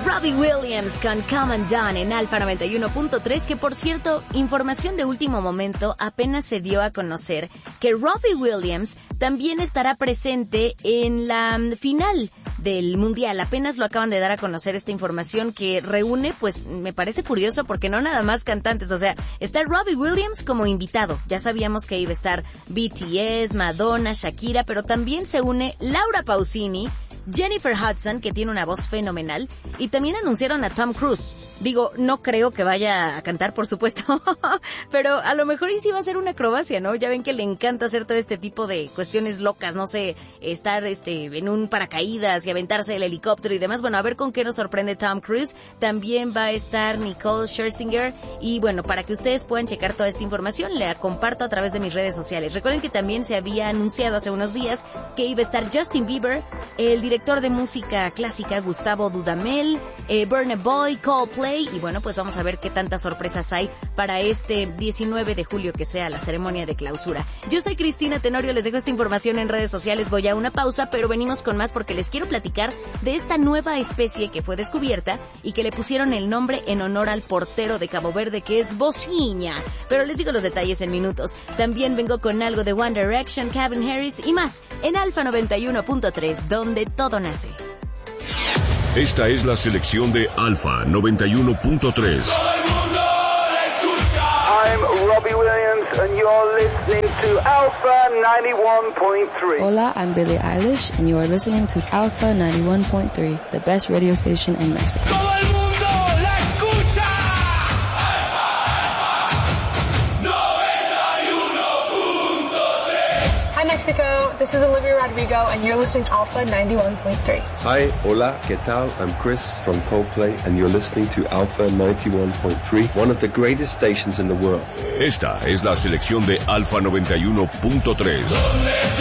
Robbie Williams con Come Undone en Alfa 91.3, que por cierto, información de último momento, apenas se dio a conocer que Robbie Williams también estará presente en la final del Mundial. Apenas lo acaban de dar a conocer esta información que reúne, pues me parece curioso porque no nada más cantantes, o sea, está Robbie Williams como invitado. Ya sabíamos que iba a estar BTS, Madonna, Shakira, pero también se une Laura Pausini, Jennifer Hudson, que tiene una voz fenomenal, y también anunciaron a Tom Cruise. Digo, no creo que vaya a cantar, por supuesto, pero a lo mejor y sí va a ser una acrobacia, ¿no? Ya ven que le encanta hacer todo este tipo de cuestiones locas, no sé, estar en un paracaídas y aventarse el helicóptero y demás. Bueno, a ver con qué nos sorprende Tom Cruise. También va a estar Nicole Scherzinger, y bueno, para que ustedes puedan checar toda esta información, la comparto a través de mis redes sociales. Recuerden que también se había anunciado hace unos días que iba a estar Justin Bieber, el director de música clásica Gustavo Dudamel, Burna Boy, Coldplay, y bueno, pues vamos a ver qué tantas sorpresas hay para este 19 de julio que sea la ceremonia de clausura. Yo soy Cristina Tenorio, les dejo esta información en redes sociales, voy a una pausa, pero venimos con más porque les quiero platicar de esta nueva especie que fue descubierta y que le pusieron el nombre en honor al portero de Cabo Verde, que es Bociña, pero les digo los detalles en minutos. También vengo con algo de One Direction, Calvin Harris y más en Alfa 91.3, donde todo nace. Esta es la selección de Alfa 91.3. I'm Robbie Williams and you're listening to Alpha 91.3. Hola, I'm Billie Eilish and you are listening to Alpha 91.3, the best radio station in Mexico. ¡Todo el mundo la escucha! Hi Mexico, this is Olivia Rodrigo and you're listening to Alpha 91.3. Hi, hola, ¿qué tal? I'm Chris from Coldplay and you're listening to Alpha 91.3, one of the greatest stations in the world. Esta es la selección de Alfa 91.3.